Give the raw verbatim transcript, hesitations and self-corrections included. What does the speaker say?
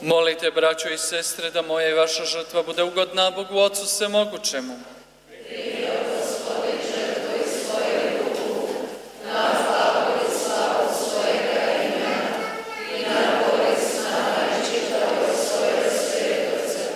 Molite, braćo i sestre, da moja i vaša žrtva bude ugodna Bogu Ocu Svemogućemu.